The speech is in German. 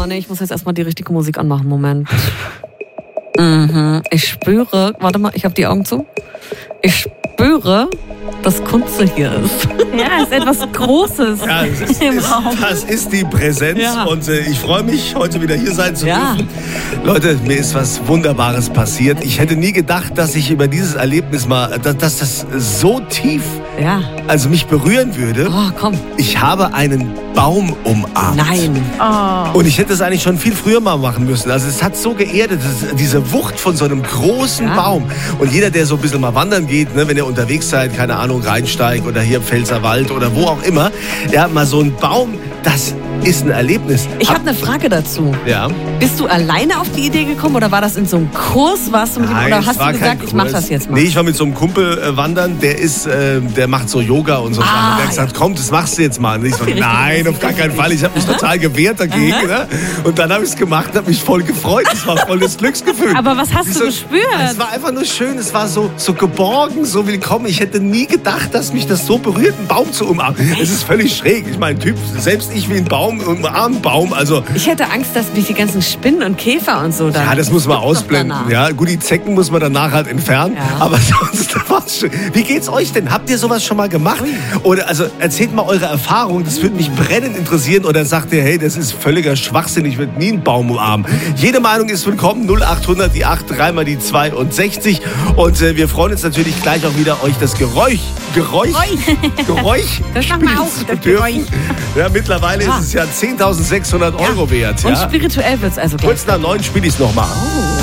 nee, ich muss jetzt erstmal die richtige Musik anmachen. Moment. Ich spüre, warte mal, ich habe die Augen zu. Ich spüre, dass Kunze hier ist. Ja, ist etwas Großes im Raum. Das ist die Präsenz und ich freue mich, heute wieder hier sein zu dürfen. Leute, mir ist was Wunderbares passiert. Ich hätte nie gedacht, dass ich über dieses Erlebnis mal, dass das so tief, also mich berühren würde. Oh, komm. Ich habe einen Baum umarmt. Nein. Oh. Und ich hätte es eigentlich schon viel früher mal machen müssen. Also es hat so geerdet, diese Wucht von so einem großen Baum. Und jeder, der so ein bisschen mal wandern geht, ne, wenn ihr unterwegs seid, keine Ahnung, Rheinsteig oder hier im Pfälzerwald oder wo auch immer, der hat mal so einen Baum, das ist ein Erlebnis. Ich habe eine Frage dazu. Ja. Bist du alleine auf die Idee gekommen oder war das in so einem Kurs? Warst du mit ihm, oder hast du gesagt, ich mache das jetzt mal? Nee, ich war mit so einem Kumpel wandern, der macht so Yoga und so. Und der hat gesagt, komm, das machst du jetzt mal. Und ich so, nein, auf gar keinen Fall. Ich habe mich total gewehrt dagegen. Ne? Und dann habe ich es gemacht und habe mich voll gefreut. Das war voll das Glücksgefühl. Aber was hast du gespürt? Es war einfach nur schön. Es war so geborgen, so willkommen. Ich hätte nie gedacht, dass mich das so berührt, einen Baum zu umarmen. Es ist völlig schräg. Ich meine, Typ, selbst ich wie ein Baum und ein Armbaum. Also ich hätte Angst, dass mich die ganzen Spinnen und Käfer und so dann... Ja, das muss man ausblenden. Ja, gut, die Zecken muss man danach halt entfernen. Ja. Aber sonst war's schön. Wie geht's euch denn? Habt ihr sowas schon mal gemacht? Oder also erzählt mal eure Erfahrung. Das würde mich brennend interessieren. Oder sagt ihr, hey, das ist völliger Schwachsinn. Ich würde nie einen Baum umarmen. Jede Meinung ist willkommen. 0800 die 8 3 mal die 62. Und wir freuen uns natürlich gleich auch wieder, euch das Geräusch das machen wir auch, das Geräusch. Ja, mittlerweile ist es ja 10.600 Euro wert. Und spirituell wird's also gleich. Kurz nach 9 spiele ich es nochmal.